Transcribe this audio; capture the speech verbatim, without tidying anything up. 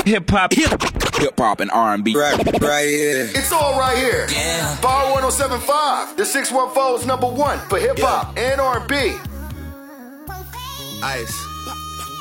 Hip hop, hip hop, and R and B. Right, right here. It's all right here. Yeah. Power one oh seven point five. The six one four is number one for hip hop yeah. and R and B. Ice.